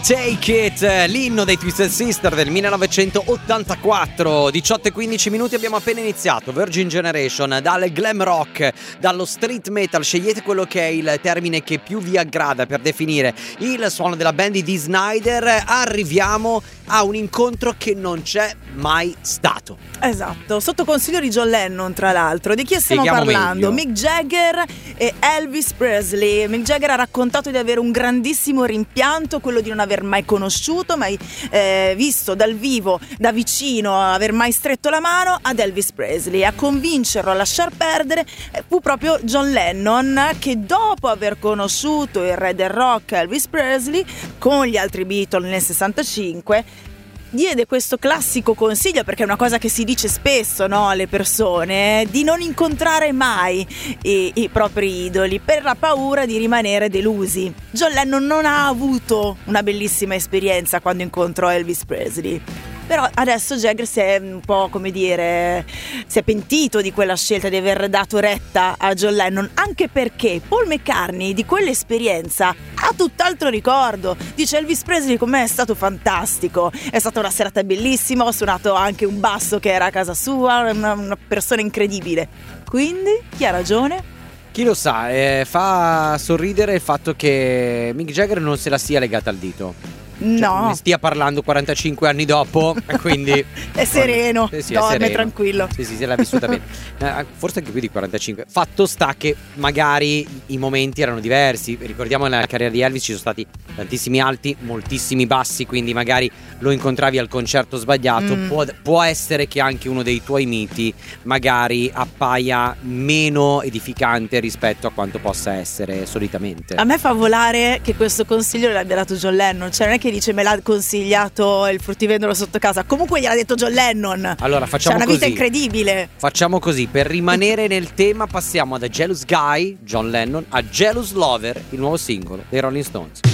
Take It, l'inno dei Twisted Sister del 1984. 18:15 abbiamo appena iniziato. Virgin Generation, dal glam rock, dallo street metal, scegliete quello che è il termine che più vi aggrada per definire il suono della band di Dee Snider. Arriviamo a un incontro che non c'è mai stato. Esatto, sotto consiglio di John Lennon, tra l'altro. Di chi stiamo parlando? Meglio. Mick Jagger e Elvis Presley. Mick Jagger ha raccontato di avere un grandissimo rimpianto, quello di non aver mai conosciuto, mai visto dal vivo, da vicino, aver mai stretto la mano ad Elvis Presley. A convincerlo a lasciar perdere fu proprio John Lennon, che dopo aver conosciuto il re del rock Elvis Presley con gli altri Beatles nel 65 diede questo classico consiglio, perché è una cosa che si dice spesso, no, alle persone, di non incontrare mai i propri idoli per la paura di rimanere delusi. John Lennon non ha avuto una bellissima esperienza quando incontrò Elvis Presley. Però adesso Jagger si è un po', come dire, si è pentito di quella scelta di aver dato retta a John Lennon, anche perché Paul McCartney di quell'esperienza ha tutt'altro ricordo. Dice: Elvis Presley con me è stato fantastico, è stata una serata bellissima, ho suonato anche un basso che era a casa sua, una persona incredibile. Quindi chi ha ragione? Chi lo sa, fa sorridere il fatto che Mick Jagger non se la sia legata al dito. No, ne stia parlando 45 anni dopo, quindi è sereno, sì, dorme sereno. Tranquillo. Sì, se l'ha vissuta bene. Forse anche più di 45. Fatto sta che magari i momenti erano diversi. Ricordiamo nella carriera di Elvis ci sono stati tantissimi alti, moltissimi bassi, quindi magari lo incontravi al concerto sbagliato. Può essere che anche uno dei tuoi miti magari appaia meno edificante rispetto a quanto possa essere solitamente. A me fa volare che questo consiglio l'abbia dato John Lennon, cioè non è che dice me l'ha consigliato il fruttivendolo sotto casa, comunque gliel'ha detto John Lennon. Allora facciamo c'è una così. vita incredibile. Facciamo così, per rimanere nel tema passiamo da Jealous Guy, John Lennon, a Jealous Lover, il nuovo singolo dei Rolling Stones.